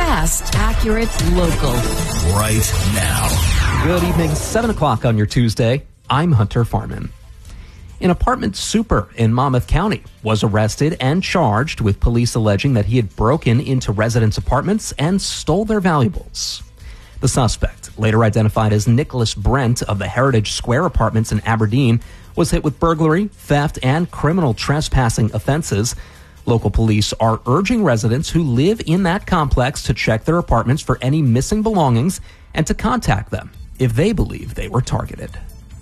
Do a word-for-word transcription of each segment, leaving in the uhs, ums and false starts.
Fast, accurate, local. Right now. Good evening, seven o'clock on your Tuesday. I'm Hunter Farman. An apartment super in Monmouth County was arrested and charged with police alleging that he had broken into residents' apartments and stole their valuables. The suspect, later identified as Nicholas Brent of the Heritage Square Apartments in Aberdeen, was hit with burglary, theft, and criminal trespassing offenses. Local police are urging residents who live in that complex to check their apartments for any missing belongings and to contact them if they believe they were targeted.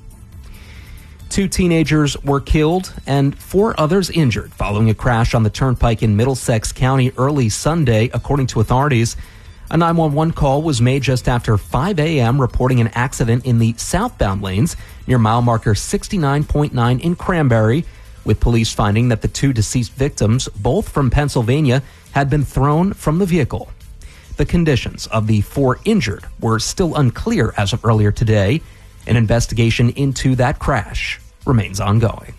Two teenagers were killed and four others injured following a crash on the turnpike in Middlesex County early Sunday, according to authorities. A nine one one call was made just after five a.m. reporting an accident in the southbound lanes near mile marker sixty-nine point nine in Cranberry, with police finding that the two deceased victims, both from Pennsylvania, had been thrown from the vehicle. The conditions of the four injured were still unclear as of earlier today. An investigation into that crash remains ongoing.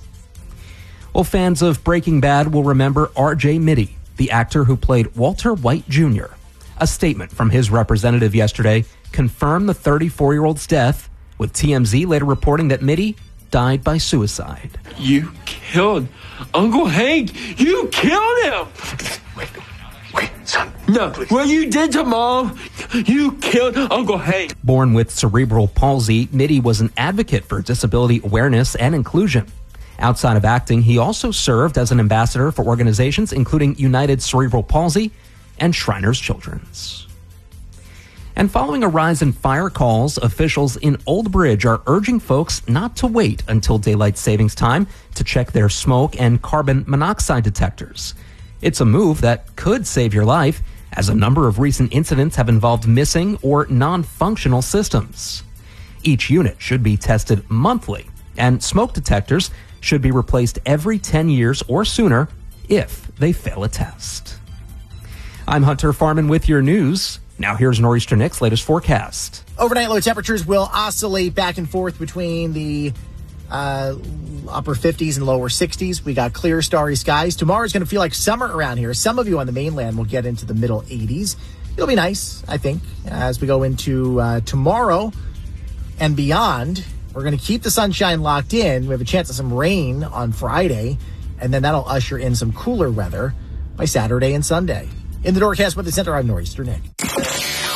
Well, fans of Breaking Bad will remember R J Mitte, the actor who played Walter White Junior A statement from his representative yesterday confirmed the thirty-four-year-old's death, with T M Z later reporting that Mitte died by suicide. You killed Uncle Hank! You killed him! Wait, wait, son. No, please. what you did to Mom, you killed Uncle Hank. Born with cerebral palsy, Mitte was an advocate for disability awareness and inclusion. Outside of acting, he also served as an ambassador for organizations including United Cerebral Palsy and Shriners Children's. And following a rise in fire calls, officials in Old Bridge are urging folks not to wait until daylight savings time to check their smoke and carbon monoxide detectors. It's a move that could save your life, as a number of recent incidents have involved missing or non-functional systems. Each unit should be tested monthly, and smoke detectors should be replaced every ten years or sooner if they fail a test. I'm Hunter Farman with your news. Now here's Nor'easter Nick's latest forecast. Overnight low temperatures will oscillate back and forth between the uh, upper fifties and lower sixties. We got clear, starry skies. Tomorrow's going to feel like summer around here. Some of you on the mainland will get into the middle eighties. It'll be nice, I think, as we go into uh, tomorrow and beyond. We're going to keep the sunshine locked in. We have a chance of some rain on Friday, and then that'll usher in some cooler weather by Saturday and Sunday. In the Doorcast Weather Center, I'm Nor'easter Nick.